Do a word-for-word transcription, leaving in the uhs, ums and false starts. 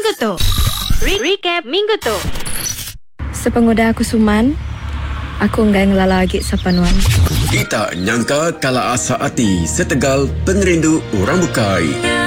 minggu tu. Re- recap minggu tu. Sepengoda aku Suman, aku enggak ngelala lagi sapanuan. Kita nyangka kala asa hati setegal pengerindu orang bukai.